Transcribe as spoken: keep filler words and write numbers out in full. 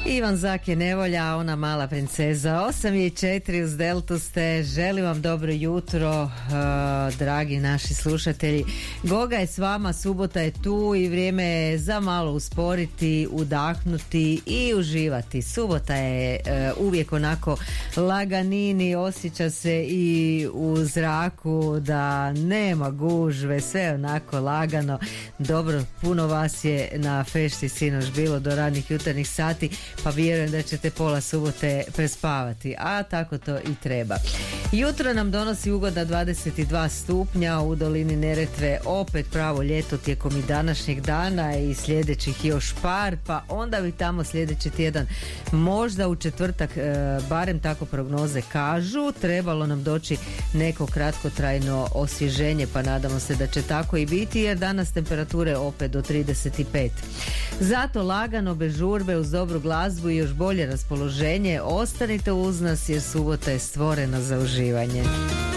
Ivan Zak je nevolja, ona mala princeza. osam je četiri, uz Deltu ste. Želim vam dobro jutro, uh, dragi naši slušatelji. Goga je s vama, subota je tu i vrijeme je za malo usporiti, udahnuti i uživati. Subota je uh, uvijek onako laganini, osjeća se i u zraku da nema gužve, sve onako lagano. Dobro, puno vas je na fešti sinoć bilo do ranih jutarnjih sati, pa vjerujem da ćete pola subote prespavati, a tako to i treba. Jutro nam donosi ugoda dvadeset dva stupnja, u dolini Neretve opet pravo ljeto tijekom i današnjeg dana i sljedećih još par, pa onda bi tamo sljedeći tjedan, možda u četvrtak, e, barem tako prognoze kažu, trebalo nam doći neko kratkotrajno osvježenje, pa nadamo se da će tako i biti, jer danas temperature opet do trideset pet. Zato lagano, bez žurbe, uz dobru glazbu i još bolje raspoloženje, ostanite uz nas jer subota je stvorena za uživanje.